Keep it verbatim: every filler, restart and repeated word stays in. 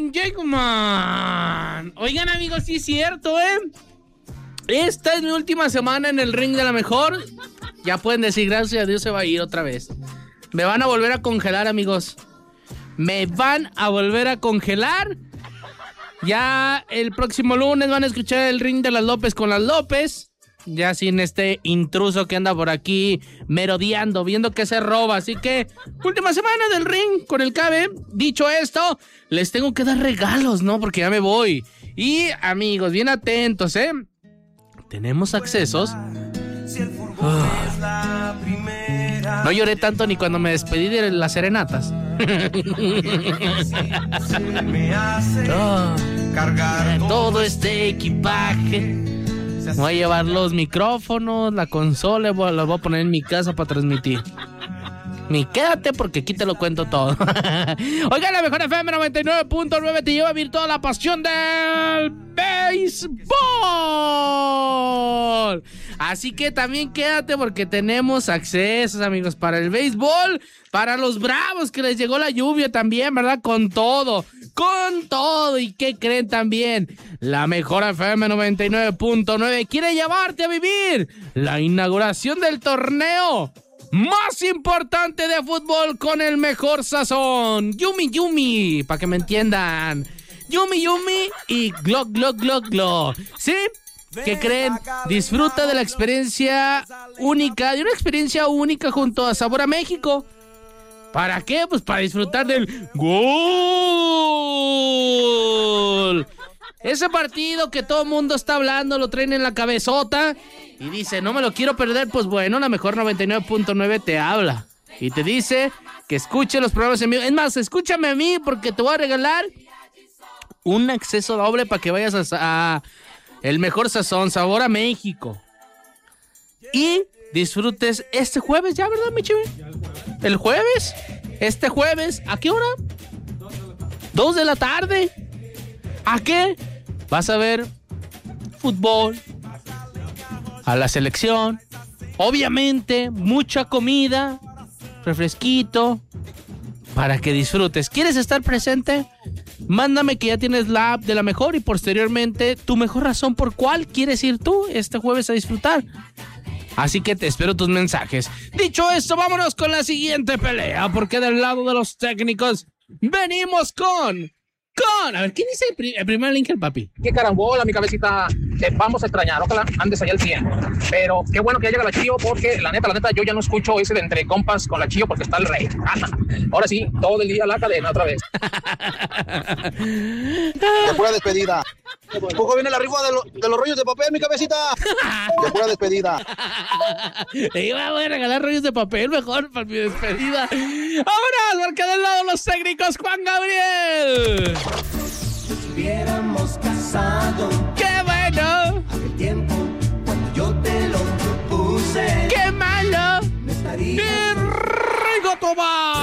Jackman. Oigan, amigos, sí es cierto, ¿eh? Esta es mi última semana en el ring de la mejor. Ya pueden decir, gracias a Dios se va a ir otra vez. Me van a volver a congelar, amigos. Me van a volver a congelar. Ya el próximo lunes van a escuchar el ring de las López con las López. Ya sin este intruso que anda por aquí merodeando, viendo que se roba. Así que, última semana del ring con el Cabe. Dicho esto, les tengo que dar regalos, ¿no? Porque ya me voy. Y, amigos, bien atentos, ¿eh? Tenemos accesos. Oh. No lloré tanto ni cuando me despedí de las serenatas. Oh. Todo este equipaje. Voy a llevar los micrófonos, la consola, los voy a poner en mi casa para transmitir. Ni quédate porque aquí te lo cuento todo. Oiga, la mejor F M noventa y nueve punto nueve te lleva a vivir toda la pasión del béisbol. Así que también quédate porque tenemos accesos, amigos, para el béisbol, para los Bravos, que les llegó la lluvia también, ¿verdad? Con todo, con todo. ¿Y qué creen también? La mejor F M noventa y nueve punto nueve quiere llevarte a vivir la inauguración del torneo más importante de fútbol con el mejor sazón. Yumi Yumi, para que me entiendan. Yumi Yumi y Glo Glo Glo Glo. ¿Sí? ¿Qué creen? Disfruta de la experiencia única, de una experiencia única junto a Sabor a México. ¿Para qué? Pues para disfrutar del gol. Ese partido que todo el mundo está hablando, lo traen en la cabezota y dice, no me lo quiero perder. Pues bueno, la mejor noventa y nueve punto nueve te habla y te dice que escuche los programas en vivo. Es más, escúchame a mí porque te voy a regalar un acceso doble para que vayas a, a el mejor sazón, Sabor a México. Y disfrutes este jueves ya, ¿verdad, mi chive? ¿El jueves? Este jueves, ¿a qué hora? Dos de la tarde. ¿A qué? Vas a ver fútbol, a la selección, obviamente mucha comida, refresquito, para que disfrutes. ¿Quieres estar presente? Mándame que ya tienes la app de la mejor y posteriormente tu mejor razón por cuál quieres ir tú este jueves a disfrutar. Así que te espero tus mensajes. Dicho esto, vámonos con la siguiente pelea, porque del lado de los técnicos venimos con... Con, a ver, ¿quién dice el, pri- el primer link, el papi? Qué carambola, mi cabecita. Te vamos a extrañar, ojalá andes allá al cien. Pero qué bueno que ya llega la Chío, porque la neta, la neta, yo ya no escucho ese de entre compas con la Chío porque está el rey. Ahora sí, todo el día la cadena otra vez. De pura despedida. Poco viene la rifa de, lo, de los rollos de papel, mi cabecita. De pura despedida. Iba a regalar rollos de papel mejor para mi despedida. ¡Vámonos! Porque del lado de los técnicos, Juan Gabriel. Si nos hubiéramos casado, ¡qué bueno! aquel tiempo cuando yo te lo propuse, ¡Qué malo! no estaría. ¡Y Rigo Tobar!